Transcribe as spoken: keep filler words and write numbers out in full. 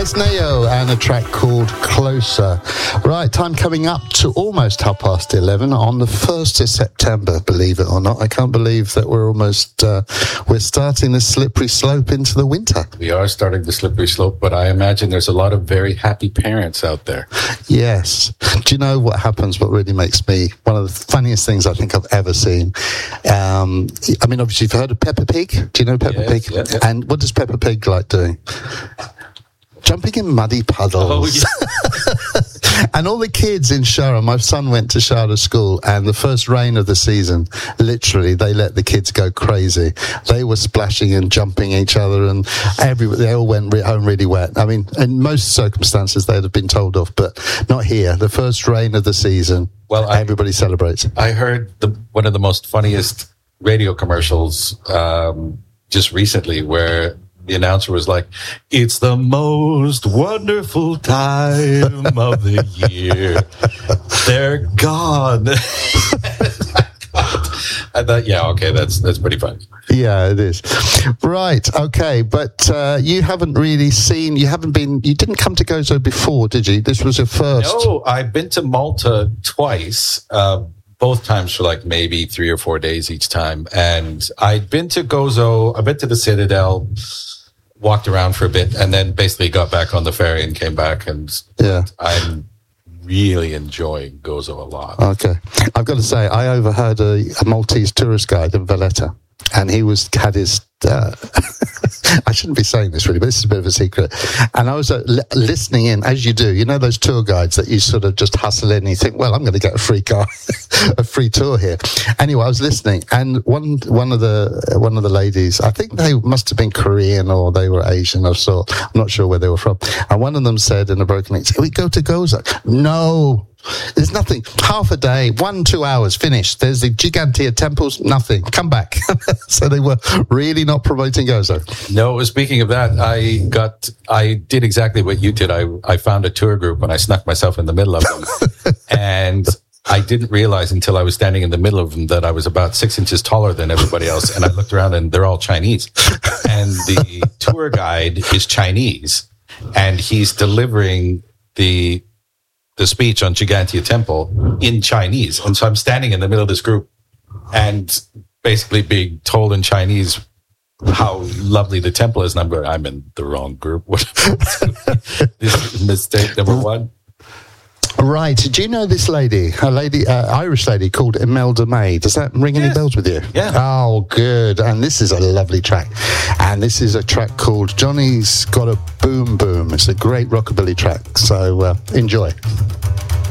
Esneo and a track called Closer. Right, time coming up to almost half past eleven on the first of September, believe it or not. I can't believe that we're almost, uh, we're starting the slippery slope into the winter. We are starting the slippery slope, but I imagine there's a lot of very happy parents out there. Yes. Do you know what happens, what really makes me, one of the funniest things I think I've ever seen? Um, I mean, obviously you've heard of Peppa Pig. Do you know Peppa Yes, Pig? yes, yes. And what does Peppa Pig like doing? Jumping in muddy puddles. Oh, yeah. And all the kids in Shara, my son went to Shara school, and the first rain of the season, literally, they let the kids go crazy. They were splashing and jumping each other, and every, they all went re- home really wet. I mean, in most circumstances, they'd have been told off, but not here. The first rain of the season, Well, I- everybody celebrates. I heard the, one of the most funniest radio commercials um, just recently where the announcer was like, "It's the most wonderful time of the year. They're gone." I thought, yeah, okay, that's that's pretty funny. Yeah, it is. Right, okay, but uh, you haven't really seen, you haven't been, you didn't come to Gozo before, did you? This was your first. No, I've been to Malta twice, uh, both times for like maybe three or four days each time. And I'd been to Gozo, I've been to the Citadel, walked around for a bit, and then basically got back on the ferry and came back. And Yeah. I'm really enjoying Gozo a lot. Okay. I've got to say, I overheard a, a Maltese tourist guide in Valletta, and he was had his, uh, I shouldn't be saying this really, but this is a bit of a secret. And I was uh, li- listening in, as you do, you know those tour guides that you sort of just hustle in and you think, well, I'm going to get a free car, a free tour here. Anyway, I was listening, and one one of the one of the ladies, I think they must have been Korean or they were Asian or so, I'm not sure where they were from. And one of them said in a broken English, we go to Gozo. No. There's nothing. Half a day, one, two hours, finished. There's the Gigantia temples, nothing. Come back. So they were really not promoting Gozo. No, speaking of that, I got, I did exactly what you did. I, I found a tour group and I snuck myself in the middle of them. And I didn't realize until I was standing in the middle of them that I was about six inches taller than everybody else. And I looked around and they're all Chinese. And the tour guide is Chinese, and he's delivering the the speech on Gigantia Temple in Chinese. And so I'm standing in the middle of this group and basically being told in Chinese how lovely the temple is. And I'm going, I'm in the wrong group. What? This is mistake number one. Right. Do you know this lady, a lady, uh, Irish lady called Imelda May? Does that ring any Yes. bells with you? Yeah. Oh, good. And this is a lovely track. And this is a track called Johnny's Got a Boom Boom. It's a great rockabilly track. So uh, enjoy.